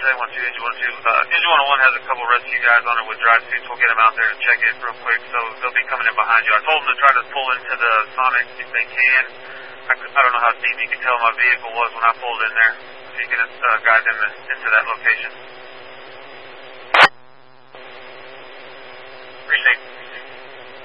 Dante, 12, Engine 12. Engine 101 has a couple rescue guys on it with dry suits. We'll get them out there and check it real quick, so they'll be coming in behind you. I told them to try to pull into the Sonic if they can. I don't know how deep you can tell my vehicle was when I pulled in there, so you can guide them into that location.